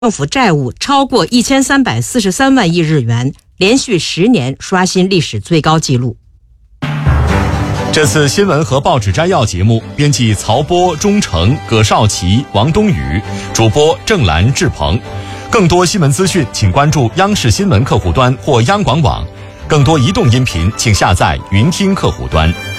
政府债务超过1343万亿日元，连续10年刷新历史最高纪录。 这次新闻和报纸摘要节目，编辑曹波、钟诚、葛少奇、王冬雨，主播郑兰、志鹏。更多新闻资讯，请关注央视新闻客户端或央广网。更多移动音频，请下载云听客户端。